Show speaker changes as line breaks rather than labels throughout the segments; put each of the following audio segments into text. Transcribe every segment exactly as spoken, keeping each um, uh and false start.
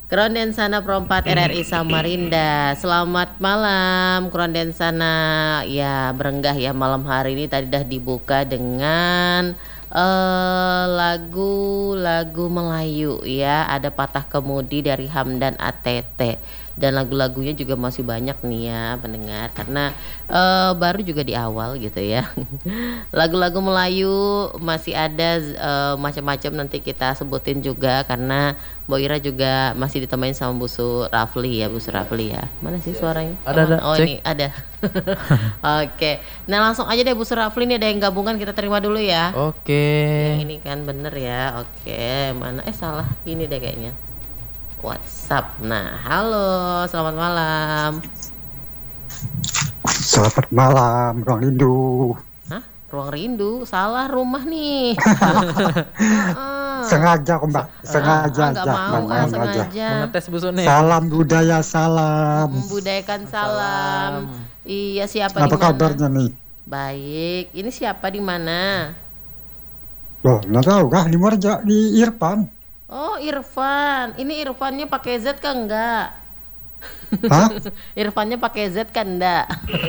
Krondensana Perempat R R I Samarinda. Selamat malam Krondensana. Ya berenggah ya malam hari ini tadi dah dibuka dengan uh, lagu-lagu Melayu ya. Ada Patah Kemudi dari Hamdan A T T. Dan lagu-lagunya juga masih banyak nih ya pendengar, karena uh, baru juga di awal gitu ya. Lagu-lagu Melayu masih ada uh, macam-macam, nanti kita sebutin juga karena Mbak Ira juga masih ditemani sama Bu Su Rafli ya. Bu Su Rafli ya, mana sih suaranya?
Ada, ada.
Oh
Cek.
ini ada. Oke, nah langsung aja deh Bu Su Rafli, nih ada yang gabungan, kita terima dulu ya.
Oke.
Yang ini kan bener ya. Oke, mana eh salah ini deh kayaknya WhatsApp. Nah, halo, selamat malam.
Selamat malam, Ruang Rindu.
Hah? Ruang Rindu? Salah rumah nih. uh,
sengaja kok Mbak, sengaja
uh, aja. Mau, ah, sengaja.
Mengetes busuk nih.
Salam budaya, salam.
Membudayakan salam. salam. Iya, siapa di mana?
Apa kabarnya nih?
Baik. Ini siapa di mana?
Loh, nggak tahu kah? Di Marja, di Irfan.
Oh, Irfan. Ini Irfannya pakai Z kan enggak?
Hah?
Irfannya pakai Z kan enggak?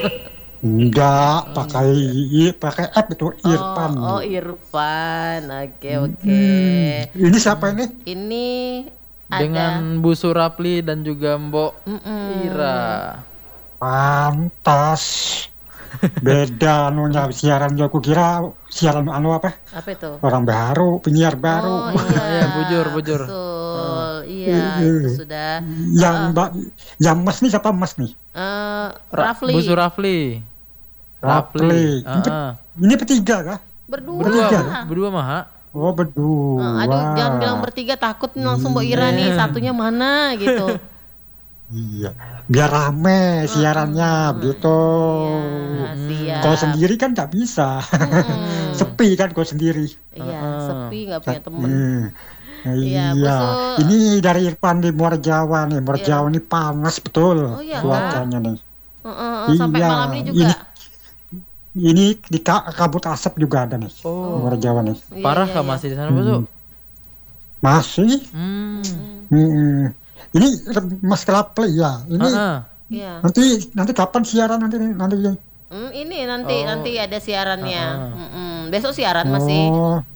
Enggak, pakai pakai app itu Irfan.
Oh, oh Irfan. Oke, okay, oke. Okay.
Hmm. Ini siapa ini?
Ini
dengan
ada
Bu Surapli dan juga Mbok
Mm-mm.
Ira.
Pantas. Beda anunya siaran, aku kira siaran anu apa?
Apa itu?
Orang baru, penyiar baru.
Oh iya,
ya, bujur, bujur.
Betul, uh. iya itu sudah.
Yang
uh,
Mbak, yang Mas nih siapa Mas nih?
Uh, Rafli.
Bu Surafli.
Rafli.
Uh-uh.
Ini bertiga kah?
Berdua.
Berdua, berdua mah.
Oh berdua.
Uh, aduh, jangan bilang bertiga, takut langsung Mbak Ira nih satunya mana gitu.
Iya, biar rame siarannya, gitu.
Iya,
kalau sendiri kan nggak bisa,
hmm.
sepi kan kalau sendiri.
Iya, uh-uh. sepi nggak punya temen.
Hmm.
Iya,
iya. Ini dari Irfan di Muara Jawa nih, Muara Jawa ini panas betul.
Oh, iya,
cuacanya nih.
Uh-uh, sampai
iya.
malam ini juga.
Ini, ini di kabut asap juga ada nih,
oh.
Muara Jawa nih.
Parah kah masih di sana, Bu?
Hmm. Masih.
Hmm.
Hmm. Ini Mas Rafli ya. Ini
uh-uh.
nanti nanti kapan siaran nanti nanti?
Hmm, ini nanti oh. nanti ada siarannya.
uh-uh.
Besok siaran oh. masih.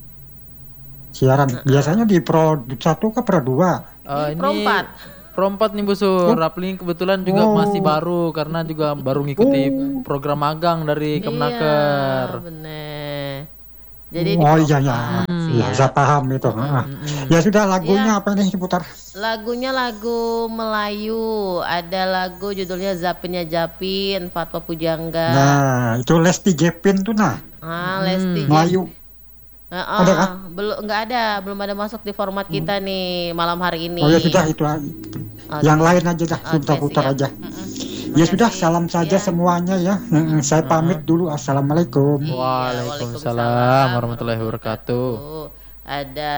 Siaran uh-uh. biasanya di Pro satu ke Pro dua.
Uh,
di Pro empat.
Pro empat nih Bu Sur. Rafli kebetulan juga oh. masih baru karena juga baru ngikuti oh. program magang dari Kemnaker.
Iya, bener. Jadi
oh iya ya,
hmm.
ya saya paham itu. Hmm. Ya sudah, lagunya ya. Apa ini diputar?
Lagunya lagu Melayu. Ada lagu judulnya Zapinnya Japin, Fatwa Pujangga.
Nah itu Lesti Jepin tuh nah.
Ah Lesti
hmm. Melayu.
Uh, uh, ada kan? Belum, nggak ada, belum ada masuk di format kita hmm. nih malam hari ini.
Oh ya sudah itu aja. Okay. Yang lain aja dah, kita okay, putar siap. aja. Mm-mm. Ya Makasih. Sudah, salam saja ya. Semuanya ya. Hmm, saya pamit dulu. Assalamualaikum.
Waalaikumsalam warahmatullahi wabarakatuh.
Ada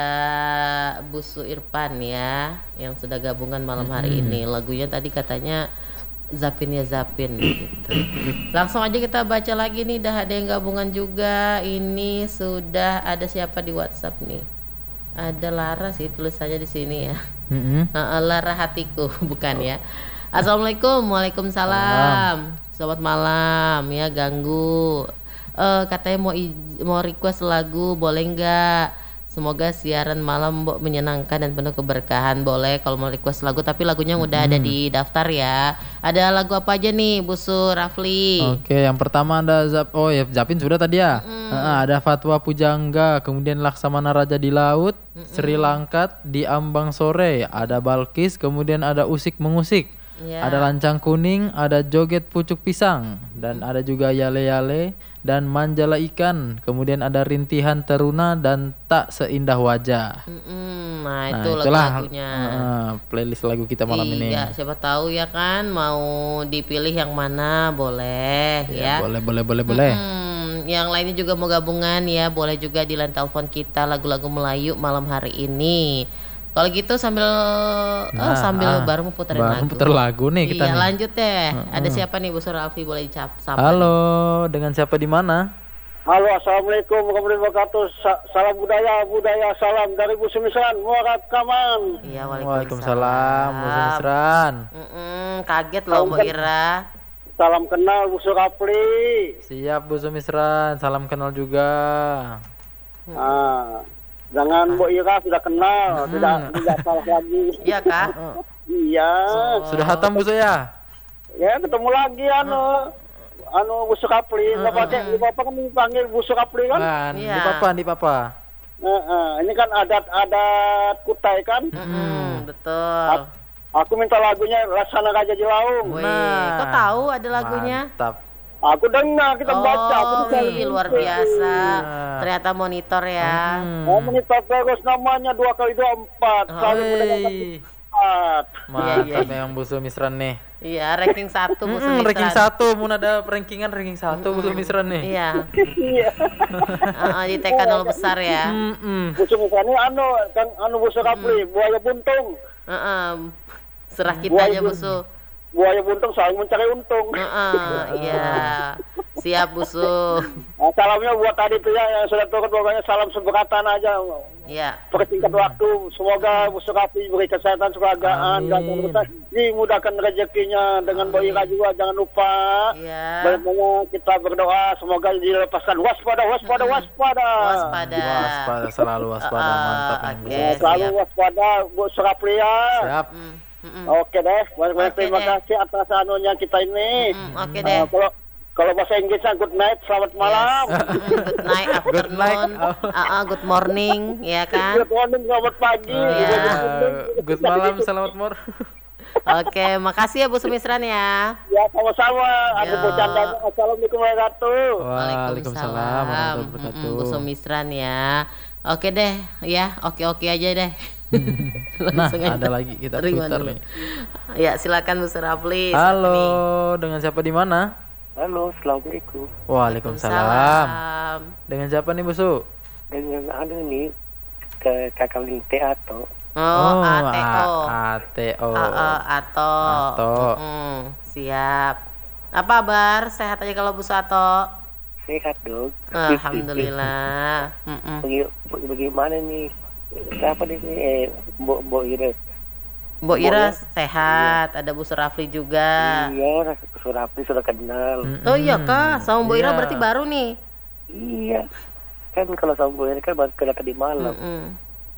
Bu Su Irfan ya, yang sudah gabungan malam hari hmm. ini. Lagunya tadi katanya Zapin ya Zapin gitu. Langsung aja kita baca lagi nih, dah ada yang gabungan juga. Ini sudah ada siapa di WhatsApp nih? Ada Lara sih tulisannya di sini ya. Mm-hmm. Uh, Lara hatiku bukan ya. Assalamualaikum, waalaikumsalam. Selamat malam ya, ganggu. Uh, katanya mau mau request lagu, boleh nggak? Semoga siaran malam Mbok menyenangkan dan penuh keberkahan. Boleh kalau mau request lagu, tapi lagunya udah hmm. ada di daftar ya. Ada lagu apa aja nih, Bu Su Rafli?
Oke, yang pertama ada Zap, oh ya Zapin sudah tadi ya. Hmm. Nah, ada Fatwa Pujangga, kemudian Laksamana Raja di Laut, hmm. Sri Langkat di Ambang Sore, ada Balkis, kemudian ada Usik Mengusik. Ya. Ada Lancang Kuning, ada Joget Pucuk Pisang, dan hmm. ada juga Yale Yale dan Manjala Ikan, kemudian ada Rintihan Teruna dan Tak Seindah Wajah.
Mm-mm, nah, itu
nah itulah
lagunya.
Uh, playlist lagu kita malam
iya,
ini.
Iya, siapa tahu ya kan mau dipilih yang mana, boleh ya.
ya. Boleh, boleh, boleh, boleh.
Mm-mm, yang lainnya juga mau gabungan ya, boleh juga di line telepon kita lagu-lagu Melayu malam hari ini. Kalau gitu sambil nah, oh sambil ah, baru mau puterin
baru
lagu.
puter lagu nih kita
iya,
nih.
lanjut deh.
Uh-uh.
Ada siapa nih Bu Sur Alfi, boleh dicap sapa.
Halo, nih. Dengan siapa di mana?
Halo, assalamualaikum warahmatullahi wabarakatuh. Sa- salam budaya, budaya salam dari Bu Sumisran, Muara Kaman.
Iya,
Waalaikumsalam, Bu Sumisran.
Mm-mm, kaget loh Mbok Ira.
Salam kenal Bu Surapli.
Siap Bu Sumisran, salam kenal juga.
Ah, jangan Bu Ira sudah kenal, tidak tidak salah lagi.
Iya kak.
Iya.
Sudah hatam Bu saya?
Ya ketemu lagi anu. Anu Bu Surapli, nggak pakai, bapak kan dipanggil Bu Surapli kan?
Kan,
Iya.
di papa, di papa.
Eh, eh, ini kan adat-adat Kutai kan?
Mm-mm, betul.
Aku minta lagunya Laksana Raja Jelaung.
Wih,
Nah,
kok tahu ada lagunya?
Mantap.
Aku dengar kita baca. Aku
Oh,
tuh
wih, luar biasa.
Nah.
Ternyata monitor ya.
Hmm.
Oh, monitor terus namanya dua kali dua empat. Selalu mendengarkan
Wey,
empat.
mantap yang Bu Sumisran nih.
Iya, ranking satu Bu
Hmm, ranking
Sumisran.
satu, mun ada rankingan ranking satu Bu Sumisran nih.
Iya.
Iya.
Heeh, di T K nol besar ya.
Hmm,
Busuk misalnya anu kan anu busuk kapli, buaya buntung.
Heeh. Serah kita aja Busu.
Buaya buntung selalu mencari untung.
Heeh, iya. Siap Busu.
Nah, salamnya buat tadi tuh ya yang sudah turun pokoknya salam seberatan aja.
Iya.
Persingkat waktu, semoga busuk kapli beri kesehatan kebahagiaan dan
Amin.
dimudahkan rezekinya dengan Bu Ira juga jangan lupa.
Iya.
Banyak kita berdoa semoga dilepaskan waspada waspada waspada.
Waspada.
waspada selalu waspada,
Ah,
mantap yang Bu
oke.
Ya,
Sumisran.
selalu
siap.
waspada Bu Surapli ya.
Siap.
Mm, mm-mm.
Oke deh, banyak-banyak
Oke
terima
deh.
kasih atas anunya kita ini.
Mm, oke
Eh,
deh.
kalau kalau bahasa Inggrisnya good night, selamat malam.
Yes. Mm, good night,
Good night.
afternoon, Ah, ah, good morning, ya kan?
Good morning, selamat pagi.
Iya.
Eh, good malam, selamat mor.
Oke, makasih ya Bu Sumisran ya.
Ya sama-sama. Aku
Yo.
bercandanya. Assalamualaikum warahmatullahi wabarakatuh.
Waalaikumsalam warahmatullahi
Mm-mm,
wabarakatuh.
Bu Sumisran ya. Oke deh, ya, oke-oke aja deh.
Nah,
Langsung aja.
ada lagi kita
Terima
putar
dulu.
nih.
Ya, silakan Bu Surapli.
Halo, dengan siapa di mana?
Halo, assalamualaikum.
Waalaikumsalam. Dengan siapa nih Bu Su?
Dengan anu nih ke kakak Linte atau
Oh, A T O.
A T O.
A A Ato.
Ato.
Mm-mm, siap. Apa kabar? Sehat aja kalau Bu Sato?
sehat dong.
Alhamdulillah. Mm-mm.
Baga- Bagaimana nih? Siapa nih? Eh, Mbok Mbok Ira.
Bu Ira
Boleh.
sehat, ada Bu Surafli juga.
Iya, Surapli sudah kenal.
Oh iya kak, sama Bu Ira
Iya.
berarti baru nih.
Iya. Kan kalau sama Mbok Ira kan baru kenal tadi malam.
Mm-mm.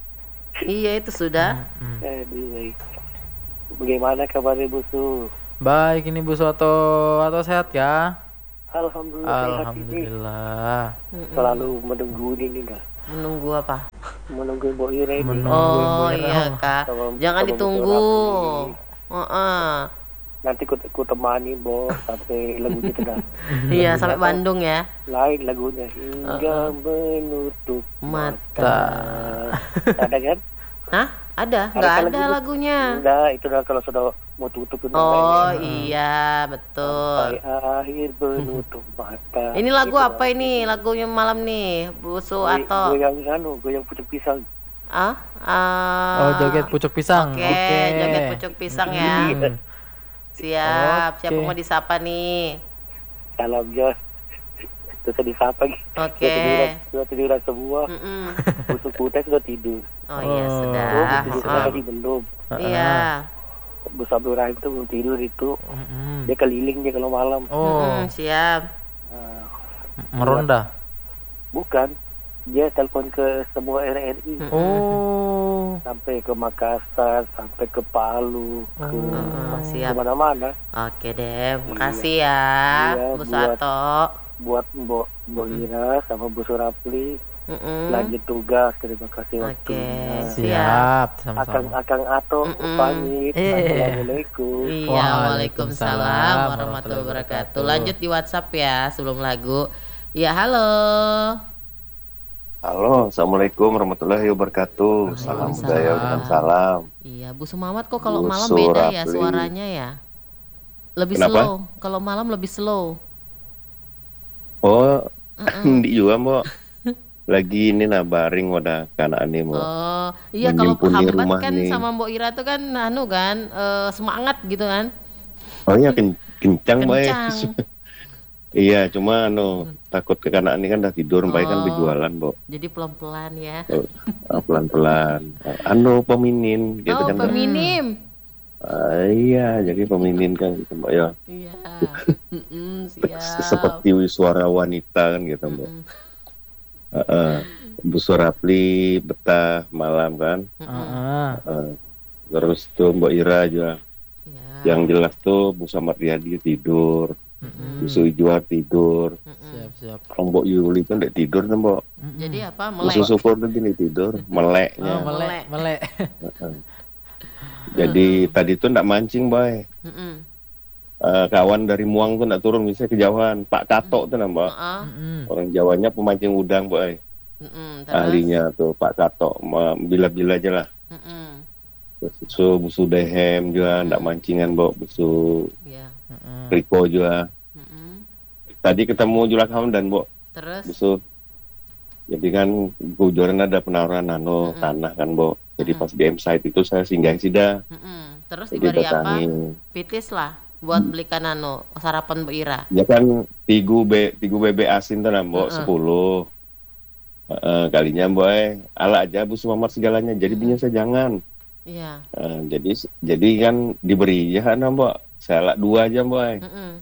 Iya itu sudah.
Aduh, baik. Bagaimana kabarnya Bu Su?
Baik, ini Bu Soto atau sehat ya?
Alhamdulillah sehat ini.
Alhamdulillah.
Selalu menunggu ini dah.
Menunggu apa?
Menunggu Mbok Ira ini.
Menunggu.
Oh
Bu Ira.
iya kak,
Sama-
jangan
sama Bu
ditunggu.
Surapli.
Heeh.
Nanti ku, ku temani Bo sampai lagunya tenang.
Iya sampai Bandung ya.
Lain lagunya hingga menutup
Mata.
Ada kan?
Hah? Ada?
Ada
Nggak
kan
ada
lagunya?
lagunya.
Enggak, itu dah kalau sudah mau tutup itu
Oh
namanya.
iya betul.
Sampai akhir menutup mata.
Ini lagu
Itu
apa ini? Lagunya malam nih, Bu Su
Goy-
atau
goyang anu, goyang pucuk pisang.
ah? Ah.
Oh, joget pucuk pisang.
Oke,
Oke.
joget pucuk pisang ya.
Hmm.
Siap. Siapa
Oke.
mau disapa nih?
Salam Jos. Terus disapa gitu.
Oke.
Sudah tiduran, sudah tiduran semua.
Mm-mm.
Busuk putih sudah tidur.
Oh iya
Oh.
sudah.
Oh, busuk
Ah.
putih tadi belum.
Iya.
Bu Abdul Rahim tuh belum tidur itu.
Mm-mm.
Dia keliling dia kalau malam.
Oh,
Mm-mm, siap.
Nah,
meronda.
bukan. Dia telepon ke semua R R I.
Oh.
Sampai ke Makassar, sampai ke Palu, ke
Oh, siap.
kemana-mana.
Oke deh, makasih ya,
Iya,
Bu
buat-
Sato.
Buat Mbok Mbok Ira sama Bu Surapli
Mm-mm.
lanjut tugas. Terima kasih
Oke.
waktunya.
Siap,
Akang
sama-sama.
Akang Ato
Mm-mm.
pamit.
Eh.
Assalamualaikum.
Iya,
Waalaikumsalam
waalaikumsalam warahmatullahi wabarakatuh. Lanjut di WhatsApp ya sebelum lagu. Ya, halo.
Halo, assalamualaikum warahmatullahi wabarakatuh. Salam
Waalaikumsalam.
budaya dan salam.
Iya, Bu Sumamat kok kalau
Bu
malam beda ya
Surapli.
suaranya ya? Lebih
Kenapa?
slow. Kalau malam lebih slow.
Oh,
Mm-mm.
di juga mau lagi ini nah baring wadah karena ini mau.
Oh, iya kalau
Menyimpuni
hambat
rumah
kan
nih.
sama Mbok Ira tuh kan anu kan eh, semangat gitu kan.
Oh iya ken- kencang baik.
Kencang.
Iya, cuma anu takut kekanak ini kan udah tidur, mbak kan
Oh.
berjualan, Bo.
Jadi pelan-pelan ya.
Ah, pelan-pelan. Anu peminin gitu
Oh,
kan. Mbak.
feminim.
Ah, iya, jadi peminin kan gitu, Mbak ya.
Iya. Mm-mm, siap.
Seperti suara wanita kan gitu, Mbak.
Mm-mm.
Heeh. Bu Surapli betah malam kan.
Heeh.
Heeh. Terus tuh Mbak Ira juga.
Ya.
Yang jelas tuh Bu Samardiadi tidur, Bu Sujuar tidur.
Mm-mm.
Siap, siap.
Kalau Mbak Yuli kan tidak tidur tuh, Mbak.
Jadi apa?
Bu
Melek.
Syukur tuh gini tidur, meleknya.
Oh, melek, melek.
Heeh. Jadi tadi tuh ndak mancing, Boy.
Mm-mm.
Eh, kawan dari Muang tuh ndak turun, bisa kejauhan. Pak Kato tuh nambah.
Heeh.
Mm-mm.
Orang Jawanya pemancing udang, Boy.
Mm-mm. Terus?
Ahlinya tuh Pak Kato, Ma- bila-bila aja lah.
Mm-mm.
Terus so, busu Dehem juga ndak mancingan, Bo. Busu
Iya.
Heeh.
Riko juga.
Mm-mm.
Tadi ketemu Julak Hamdan, Bo.
Terus?
Busu. Jadi kan Gujoran ada penawaran nano
Mm-mm.
tanah kan, Bo. Jadi
Mm-mm.
pas di M site itu saya singgah sida.
Mm-mm. Terus
Jadi
diberi apa?
datangi.
Pitis lah buat belikan anu sarapan Bu Ira.
Ya kan tigu B tigu B B asin tuh nambok
Heeh.
sepuluh. Heeh, kalinya boy ala aja Bu Sumamar segalanya. Jadi punya saya jangan.
Iya.
Eh, jadi jadi kan diberi ya kan nambok. Saya ala dua aja boy.
Mm-mm.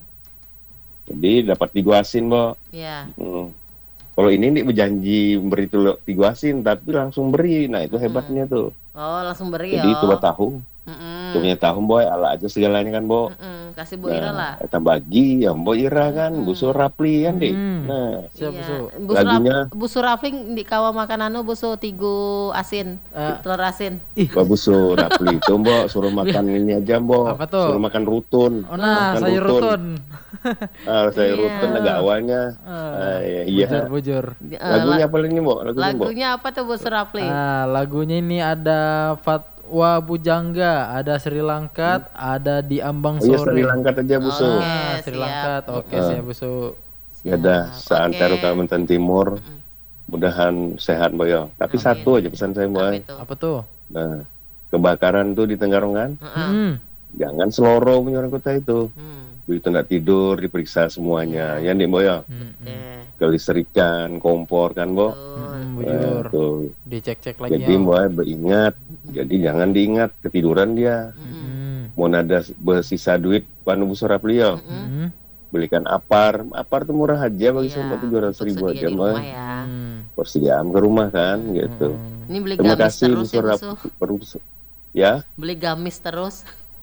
Jadi dapat tigu asin bo.
Iya.
Hmm. Kalau ini nih berjanji memberi tuh tigu asin tapi langsung beri. Nah itu hebatnya tuh.
Oh, langsung beri
Jadi
ya.
coba tahu.
Mm-mm.
Punya tahu boy ala aja segalanya kan bo.
Mm-mm. Kasih Bu Ira lah.
Nah, kita bagi ya Mbok Ira kan,
Mm-mm.
Bu Surapli kan deh.
Mm.
Nah,
Siap,
Iya.
Busu.
Bu Surap,
Lagunya-
Bu Surafling di kawa makan anu busu tigu asin,
Eh.
telur asin.
Mbak Bu Surapli itu Mbok suruh makan ini aja Mbok.
Apa tuh?
Suruh makan rutun.
Oh nah,
Makan
sayur rutun.
Ah, sayur
Iya.
rutun agak awalnya.
Ah,
Ah, iya, iya.
Bujur, bujur.
Eh,
Lagunya
la-
apa lagi Mbok? Lagunya Mbok.
lagunya apa tuh Bu Surafling?
Nah, lagunya ini ada Fatwa Bujangga, ada Sri Lankat, ada di Ambang
Oh iya,
Sore.
Sri Lanka aja Bu Su.
Oke,
Ah, Sri
siap.
Lankat. Oke,
Ah.
siap, Busu.
Ya dah,
Siap.
seantero
Oke.
Kalimantan Timur. Mudahan sehat Mbok ya. Tapi
Amin.
satu aja pesan saya Mbok.
Apa itu?
Apa tuh?
Nah, kebakaran tuh di Tenggarongan,
Heeh.
Hmm.
jangan seloro punya orang kota itu.
Hmm.
Begitu nggak tidur, diperiksa semuanya. Ya nih Mbok ya.
Hmm.
Oke.
Kelistrikan, kompor kan Mbok.
Betul.
Hmm,
Nah,
bujur.
tuh.
Dicek-cek lagi
Jadi
ya.
Mbak beringat, jadi jangan diingat ketiduran dia.
Hmm.
Mau ada bersisa duit, panu Bu Surapli ya,
Hmm.
belikan apar, apar tuh murah aja bagi
Iya,
saya Mbak tujuh ratus
untuk
ribu
sedia
aja
di
Mbak.
rumah ya.
Hmm.
Persediaan ke rumah kan, gitu.
Hmm.
Ini beli
Terima
gamis
kasih Bu
terus ya,
Surapli.
Busu.
Perus- Ya,
Beli gamis terus.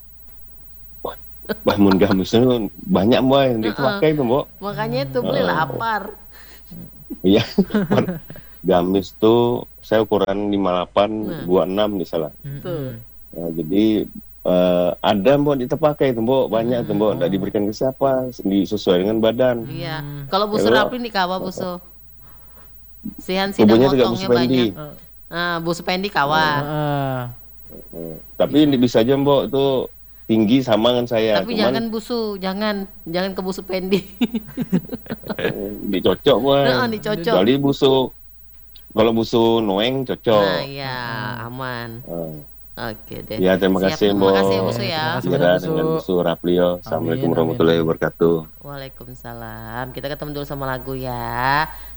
bangun gamisnya banyak Mbak yang dipakai tuh Mbak.
Makanya itu beli
Oh.
lapar.
Iya, gamis tuh saya ukuran lima puluh delapan,
Nah.
dua puluh enam misalnya.
Hmm.
Tuh.
Nah, jadi eh, ada Mbak dipakai tuh Mbak, banyak tuh Mbak, nggak diberikan ke siapa, disesuaikan dengan badan.
Iya. Kalau Bu
Ya,
Surapli di kawa Busu. Sihan sidang
Tubuhnya tidak Bu
motongnya
Supendi.
banyak. Nah, Bu Supendi kawa.
Ah.
Eh, Tapi ini bisa aja Mbak tuh tinggi sama dengan saya,
Tapi
cuman
jangan busu, jangan jangan ke Bu Supendi.
eh, dicocok Mbak.
Heeh, dicocok.
Kecuali busu, kalau busu noeng cocok.
Nah, iya, aman.
Eh,
Oke deh.
Ya, terima
Siap,
kasih,
terima
Mbok.
kasih ya Busu ya.
Terima kasih.
Segera
banyak, Bu
dengan
Su.
busu Raplio. Assalamualaikum
Amin,
warahmatullahi
amin.
wabarakatuh.
Waalaikumsalam. Kita ketemu dulu sama lagu ya.